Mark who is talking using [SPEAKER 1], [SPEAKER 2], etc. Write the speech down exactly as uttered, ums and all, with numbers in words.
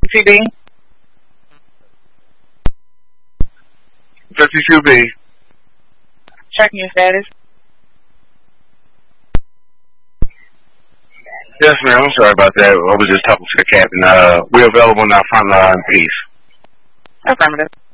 [SPEAKER 1] fifty-two B.
[SPEAKER 2] fifty-two B.
[SPEAKER 1] Checking your status.
[SPEAKER 2] Yes, ma'am. I'm sorry about that. I was just talking to the captain. Uh, we're available on our front line, please.
[SPEAKER 1] Affirmative.